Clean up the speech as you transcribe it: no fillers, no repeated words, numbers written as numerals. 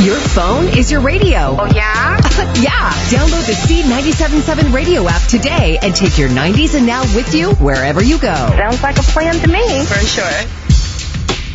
Your phone is your radio. Oh, yeah? Yeah. Download the Seed 97.7 radio app today and take your 90s and now with you wherever you go. Sounds like a plan to me. For sure.